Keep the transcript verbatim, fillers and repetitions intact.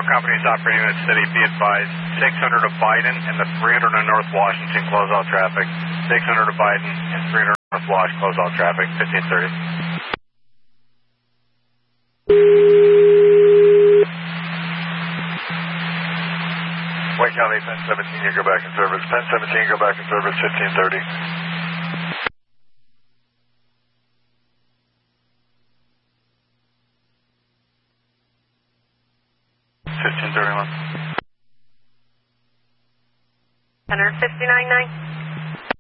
all companies operating in the city, be advised, six hundred of Biden and the three hundred on North Washington, close all traffic. six hundred of Biden and three hundred North Wash, close all traffic, fifteen thirty. Wayne County, Penn seventeen, you go back in service. Penn seventeen, go back in service, fifteen thirty. fifteen thirty-one. one fifty-nine nine.